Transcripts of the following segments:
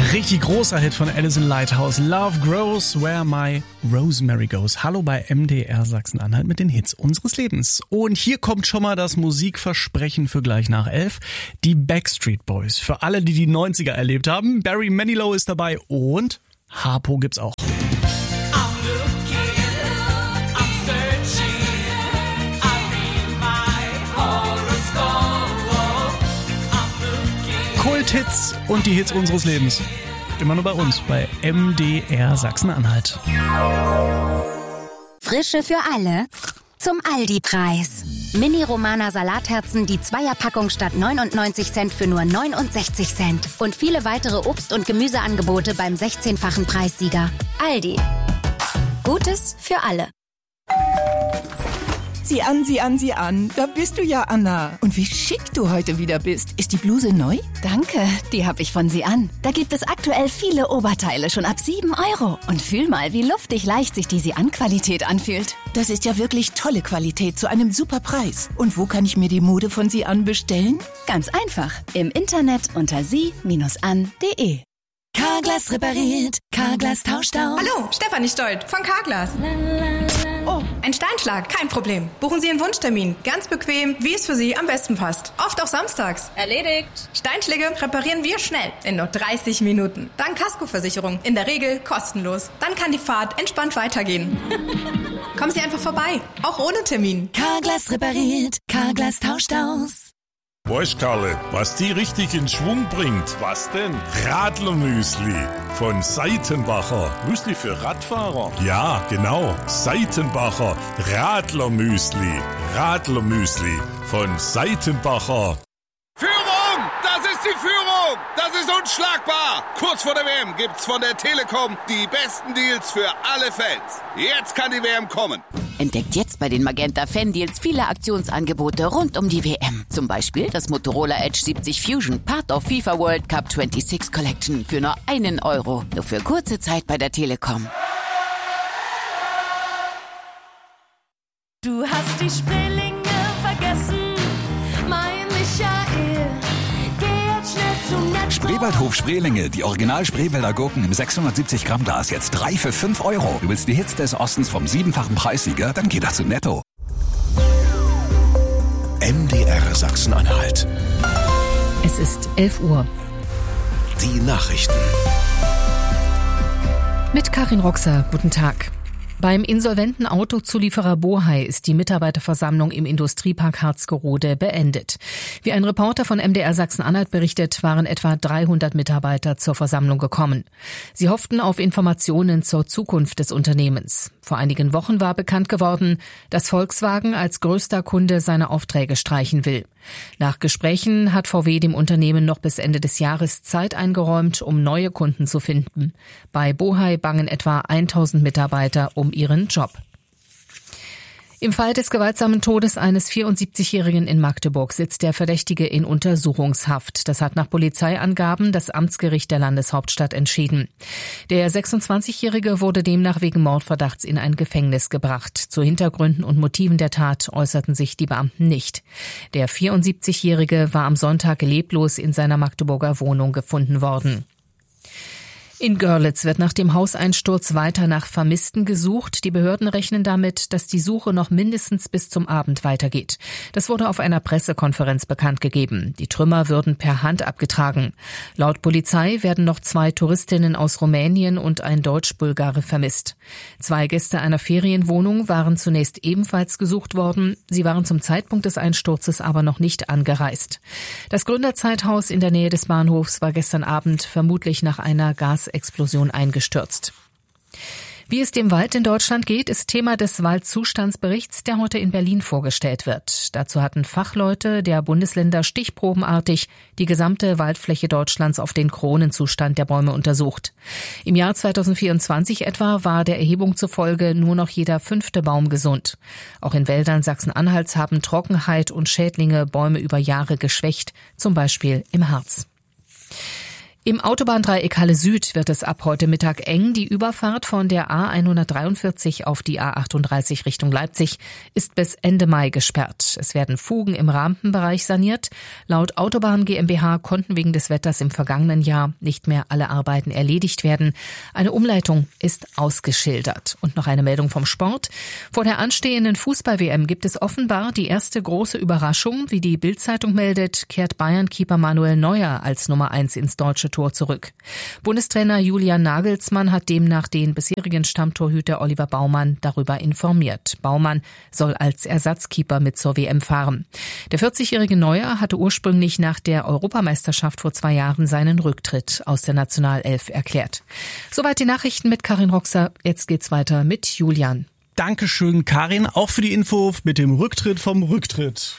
Richtig großer Hit von Alison Lighthouse. Love grows where my rosemary goes. Hallo bei MDR Sachsen-Anhalt mit den Hits unseres Lebens. Und hier kommt schon mal das Musikversprechen für gleich nach 11. Die Backstreet Boys. Für alle, die die 90er erlebt haben. Barry Manilow ist dabei und Harpo gibt's auch. Kulthits und die Hits unseres Lebens. Immer nur bei uns, bei MDR Sachsen-Anhalt. Frische für alle zum Aldi-Preis. Mini-Romana Salatherzen, die Zweierpackung statt 99 Cent für nur 69 Cent. Und viele weitere Obst- und Gemüseangebote beim 16-fachen Preissieger. Aldi. Gutes für alle. Sieh an. Da bist du ja, Anna. Und wie schick du heute wieder bist. Ist die Bluse neu? Danke, die habe ich von Sie an. Da gibt es aktuell viele Oberteile schon ab 7 €. Und fühl mal, wie luftig leicht sich die Sie-an-Qualität anfühlt. Das ist ja wirklich tolle Qualität zu einem super Preis. Und wo kann ich mir die Mode von Sie an bestellen? Ganz einfach. Im Internet unter sie-an.de. Carglass repariert, Carglass tauscht aus. Hallo, Stefanie Stolt von Carglass. Oh, ein Steinschlag, kein Problem. Buchen Sie einen Wunschtermin. Ganz bequem, wie es für Sie am besten passt. Oft auch samstags. Erledigt. Steinschläge reparieren wir schnell, in nur 30 Minuten. Dank Kaskoversicherung, in der Regel kostenlos. Dann kann die Fahrt entspannt weitergehen. Kommen Sie einfach vorbei, auch ohne Termin. Carglass repariert, Carglass tauscht aus. Weißt Karle, was die richtig in Schwung bringt? Was denn? Radlermüsli von Seitenbacher. Müsli für Radfahrer? Ja, genau. Seitenbacher Radlermüsli. Radlermüsli von Seitenbacher. Führung! Das ist die Führung! Das ist unschlagbar! Kurz vor der WM gibt's von der Telekom die besten Deals für alle Fans. Jetzt kann die WM kommen. Entdeckt jetzt bei den Magenta Fan-Deals viele Aktionsangebote rund um die WM. Zum Beispiel das Motorola Edge 70 Fusion, Part of FIFA World Cup 26 Collection für nur €1. Nur für kurze Zeit bei der Telekom. Du hast die Spreelinge vergessen, mein Michael. Geh jetzt schnell zum Netto. Spreewaldhof Spreelinge, die Original Spreewälder Gurken im 670 Gramm Glas, jetzt 3 für €5. Du willst die Hits des Ostens vom 7-fachen Preissieger? Dann geh doch zu Netto. MDR Sachsen-Anhalt. Es ist 11 Uhr. Die Nachrichten. Mit Karin Roxer, guten Tag. Beim insolventen Autozulieferer Bohai ist die Mitarbeiterversammlung im Industriepark Harzgerode beendet. Wie ein Reporter von MDR Sachsen-Anhalt berichtet, waren etwa 300 Mitarbeiter zur Versammlung gekommen. Sie hofften auf Informationen zur Zukunft des Unternehmens. Vor einigen Wochen war bekannt geworden, dass Volkswagen als größter Kunde seine Aufträge streichen will. Nach Gesprächen hat VW dem Unternehmen noch bis Ende des Jahres Zeit eingeräumt, um neue Kunden zu finden. Bei Bohai bangen etwa 1000 Mitarbeiter um ihren Job. Im Fall des gewaltsamen Todes eines 74-Jährigen in Magdeburg sitzt der Verdächtige in Untersuchungshaft. Das hat nach Polizeiangaben das Amtsgericht der Landeshauptstadt entschieden. Der 26-Jährige wurde demnach wegen Mordverdachts in ein Gefängnis gebracht. Zu Hintergründen und Motiven der Tat äußerten sich die Beamten nicht. Der 74-Jährige war am Sonntag leblos in seiner Magdeburger Wohnung gefunden worden. In Görlitz wird nach dem Hauseinsturz weiter nach Vermissten gesucht. Die Behörden rechnen damit, dass die Suche noch mindestens bis zum Abend weitergeht. Das wurde auf einer Pressekonferenz bekannt gegeben. Die Trümmer würden per Hand abgetragen. Laut Polizei werden noch 2 Touristinnen aus Rumänien und ein Deutsch-Bulgare vermisst. 2 Gäste einer Ferienwohnung waren zunächst ebenfalls gesucht worden. Sie waren zum Zeitpunkt des Einsturzes aber noch nicht angereist. Das Gründerzeithaus in der Nähe des Bahnhofs war gestern Abend vermutlich nach einer Gasexplosion eingestürzt. Wie es dem Wald in Deutschland geht, ist Thema des Waldzustandsberichts, der heute in Berlin vorgestellt wird. Dazu hatten Fachleute der Bundesländer stichprobenartig die gesamte Waldfläche Deutschlands auf den Kronenzustand der Bäume untersucht. Im Jahr 2024 etwa war der Erhebung zufolge nur noch jeder 5. Baum gesund. Auch in Wäldern Sachsen-Anhalts haben Trockenheit und Schädlinge Bäume über Jahre geschwächt, zum Beispiel im Harz. Im Autobahndreieck Halle Süd wird es ab heute Mittag eng. Die Überfahrt von der A143 auf die A38 Richtung Leipzig ist bis Ende Mai gesperrt. Es werden Fugen im Rampenbereich saniert. Laut Autobahn GmbH konnten wegen des Wetters im vergangenen Jahr nicht mehr alle Arbeiten erledigt werden. Eine Umleitung ist ausgeschildert. Und noch eine Meldung vom Sport. Vor der anstehenden Fußball-WM gibt es offenbar die erste große Überraschung. Wie die Bild-Zeitung meldet, kehrt Bayern-Keeper Manuel Neuer als Nummer 1 ins deutsche Tor zurück. Bundestrainer Julian Nagelsmann hat demnach den bisherigen Stammtorhüter Oliver Baumann darüber informiert. Baumann soll als Ersatzkeeper mit zur WM fahren. Der 40-jährige Neuer hatte ursprünglich nach der Europameisterschaft vor 2 Jahren seinen Rücktritt aus der Nationalelf erklärt. Soweit die Nachrichten mit Karin Roxer. Jetzt geht's weiter mit Julian. Dankeschön, Karin, auch für die Info mit dem Rücktritt vom Rücktritt.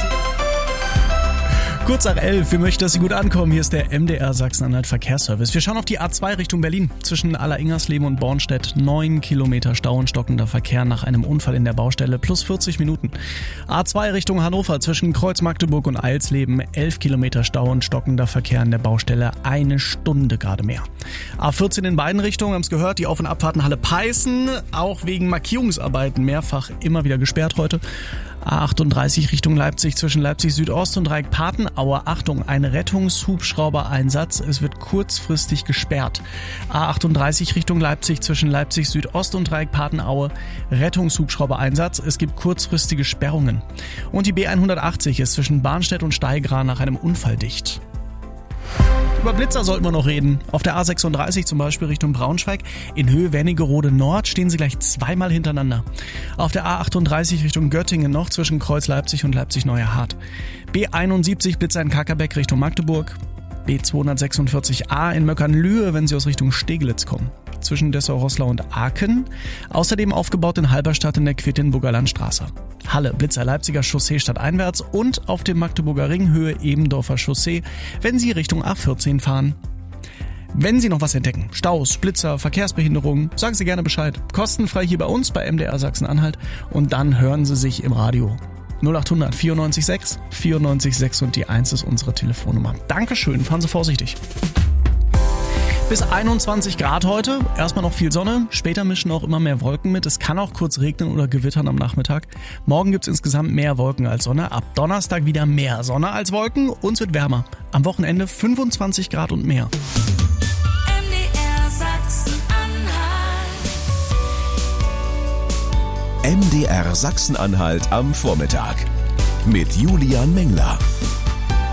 Kurz nach 11, wir möchten, dass Sie gut ankommen. Hier ist der MDR Sachsen-Anhalt Verkehrsservice. Wir schauen auf die A2 Richtung Berlin. Zwischen Aller-Ingersleben und Bornstedt 9 Kilometer Stau und stockender Verkehr nach einem Unfall in der Baustelle plus 40 Minuten. A2 Richtung Hannover zwischen Kreuz-Magdeburg und Eilsleben 11 Kilometer Stau und stockender Verkehr in der Baustelle 1 Stunde gerade mehr. A14 in beiden Richtungen, haben es gehört, die Auf- und Abfahrten Halle-Peißen, auch wegen Markierungsarbeiten mehrfach immer wieder gesperrt heute. A38 Richtung Leipzig zwischen Leipzig Südost und Dreieck-Patenaue. Achtung, ein Rettungshubschrauber-Einsatz. Es wird kurzfristig gesperrt. A38 Richtung Leipzig zwischen Leipzig Südost und Dreieck-Patenaue. Rettungshubschrauber-Einsatz. Es gibt kurzfristige Sperrungen. Und die B180 ist zwischen Barnstedt und Steigra nach einem Unfall dicht. Über Blitzer sollten wir noch reden. Auf der A36 zum Beispiel Richtung Braunschweig. In Höhe Wernigerode Nord stehen sie gleich zweimal hintereinander. Auf der A38 Richtung Göttingen noch zwischen Kreuz Leipzig und Leipzig-Neuerhardt. B71 Blitzer in Kackerbeck Richtung Magdeburg. B246a in Möckernlühe, wenn Sie aus Richtung Steglitz kommen. Zwischen Dessau-Roßlau und Aachen. Außerdem aufgebaut in Halberstadt in der Quedlinburger Landstraße. Halle, Blitzer Leipziger Chaussee stadteinwärts und auf dem Magdeburger Ring Höhe Ebendorfer Chaussee, wenn Sie Richtung A14 fahren. Wenn Sie noch was entdecken, Staus, Blitzer, Verkehrsbehinderungen, sagen Sie gerne Bescheid. Kostenfrei hier bei uns bei MDR Sachsen-Anhalt und dann hören Sie sich im Radio. 0800 94 6 94 6 und die 1 ist unsere Telefonnummer. Dankeschön, fahren Sie vorsichtig. Bis 21 Grad heute, erstmal noch viel Sonne, später mischen auch immer mehr Wolken mit. Es kann auch kurz regnen oder gewittern am Nachmittag. Morgen gibt's insgesamt mehr Wolken als Sonne, ab Donnerstag wieder mehr Sonne als Wolken und es wird wärmer. Am Wochenende 25 Grad und mehr. MDR Sachsen-Anhalt am Vormittag mit Julian Mengler.